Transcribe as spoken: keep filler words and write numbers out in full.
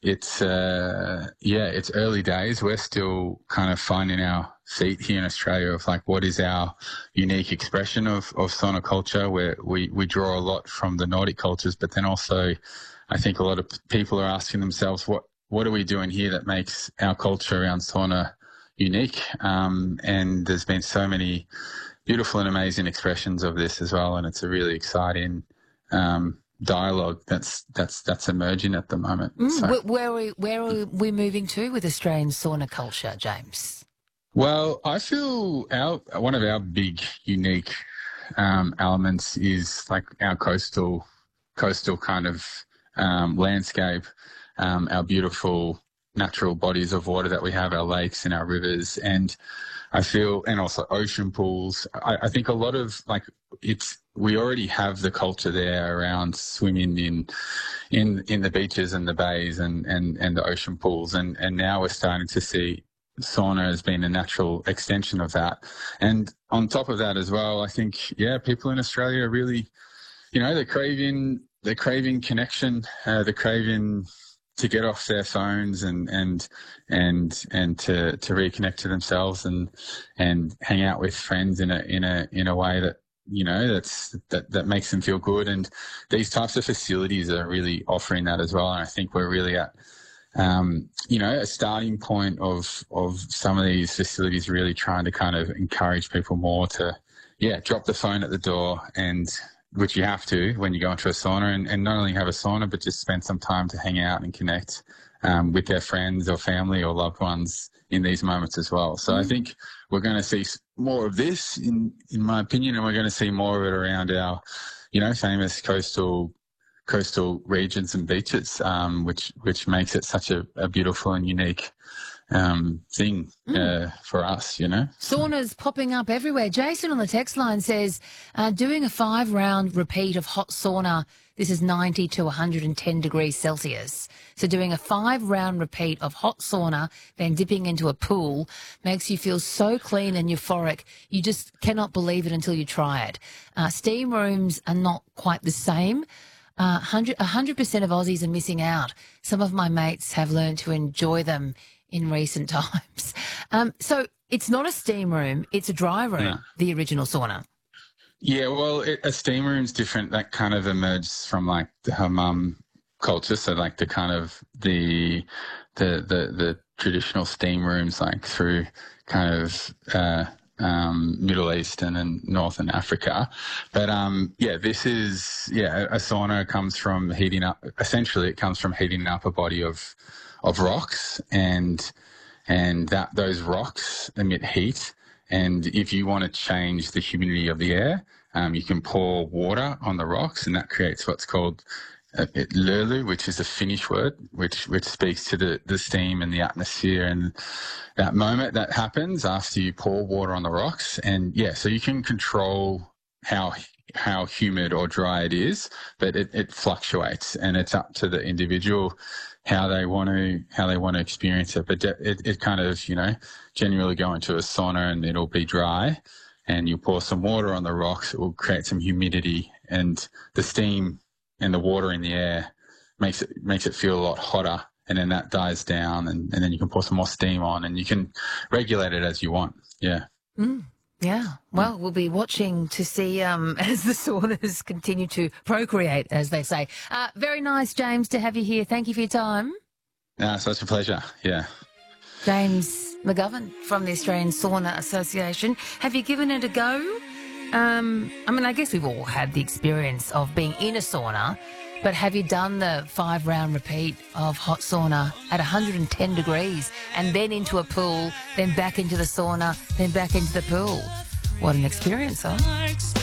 it's uh, yeah, it's early days. We're still kind of finding our feet here in Australia of like what is our unique expression of, of sauna culture, where we, we draw a lot from the Nordic cultures, but then also I think a lot of people are asking themselves, what, what are we doing here that makes our culture around sauna unique? Um, and there's been so many beautiful and amazing expressions of this as well, and it's a really exciting um, dialogue that's that's that's emerging at the moment. Mm, so. where, where, are we, where are we moving to with Australian sauna culture, James? Well, I feel our one of our big unique um, elements is like our coastal coastal kind of um, landscape, um, our beautiful natural bodies of water that we have, our lakes and our rivers, and I feel, and also ocean pools. I, I think a lot of like it's we already have the culture there around swimming in in in the beaches and the bays and and and the ocean pools, and and now we're starting to see sauna has been a natural extension of that. And on top of that as well, I think, yeah, people in Australia are really, you know, they're craving, they're craving connection, uh, they're craving to get off their phones and, and, and, and to, to reconnect to themselves and, and hang out with friends in a, in a, in a way that, you know, that's, that, that makes them feel good. And these types of facilities are really offering that as well. And I think we're really at, Um, you know, a starting point of of some of these facilities really trying to kind of encourage people more to, yeah, drop the phone at the door, and which you have to when you go into a sauna, and, and not only have a sauna, but just spend some time to hang out and connect um, with their friends or family or loved ones in these moments as well. So mm. I think we're going to see more of this, in in my opinion, and we're going to see more of it around our, you know, famous coastal coastal regions and beaches, um, which which makes it such a, a beautiful and unique um, thing mm. uh, for us, you know. Saunas popping up everywhere. Jason on the text line says, uh, doing a five-round repeat of hot sauna, this is ninety to one hundred ten degrees Celsius. So doing a five-round repeat of hot sauna, then dipping into a pool, makes you feel so clean and euphoric, you just cannot believe it until you try it. Uh, steam rooms are not quite the same. Uh, one hundred percent of Aussies are missing out. Some of my mates have learned to enjoy them in recent times. Um, so it's not a steam room, it's a dry room, yeah. The original sauna. Yeah, well, it, a steam room's different. That kind of emerges from like the hammam culture. So like the kind of the, the, the, the traditional steam rooms, like through kind of, uh, um, Middle Eastern and Northern Africa. But, um, yeah, this is, yeah, a sauna comes from heating up, essentially it comes from heating up a body of, of rocks, and, and that, those rocks emit heat. And if you want to change the humidity of the air, um, you can pour water on the rocks, and that creates what's called uh, lurlu, which is a Finnish word, which which speaks to the, the steam and the atmosphere, and that moment that happens after you pour water on the rocks. And yeah, so you can control how how humid or dry it is, but it, it fluctuates, and it's up to the individual how they want to how they want to experience it. But it, it kind of, you know, generally go into a sauna and it'll be dry, and you pour some water on the rocks, it will create some humidity, and the steam and the water in the air makes it makes it feel a lot hotter, and then that dies down, and, and then you can pour some more steam on, and you can regulate it as you want. Yeah. Mm. Yeah, well, we'll be watching to see um, as the saunas continue to procreate, as they say. Uh, very nice, James, to have you here. Thank you for your time. Yeah, such a pleasure. Yeah. James McGovern from the Australian Sauna Association. Have you given it a go? Um, I mean, I guess we've all had the experience of being in a sauna, but have you done the five-round repeat of hot sauna at one hundred ten degrees and then into a pool, then back into the sauna, then back into the pool? What an experience, huh?